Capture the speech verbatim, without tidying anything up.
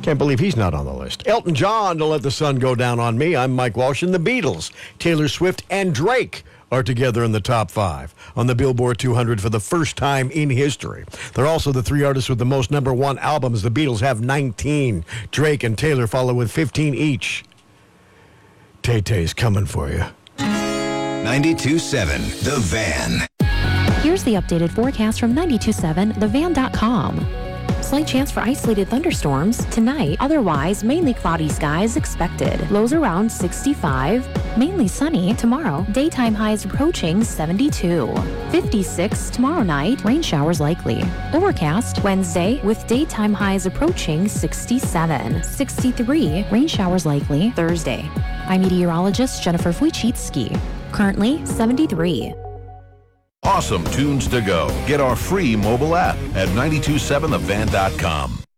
Can't believe he's not on the list. Elton John, To Let the Sun Go Down on Me. I'm Mike Walsh. And the Beatles, Taylor Swift, and Drake are together in the top five on the Billboard two hundred for the first time in history. They're also the three artists with the most number one albums. The Beatles have nineteen. Drake and Taylor follow with fifteen each. Tay-Tay's coming for you. ninety-two seven The Van. Here's the updated forecast from ninety-two seven the van dot com. Slight chance for isolated thunderstorms tonight. Otherwise, mainly cloudy skies expected. Lows around sixty-five. Mainly sunny tomorrow. Daytime highs approaching seventy-two. fifty-six tomorrow night. Rain showers likely. Overcast Wednesday with daytime highs approaching sixty-seven. sixty-three. Rain showers likely Thursday. I'm meteorologist Jennifer Wojcicki. Currently seventy-three. Awesome tunes to go. Get our free mobile app at nine two seven the van dot com.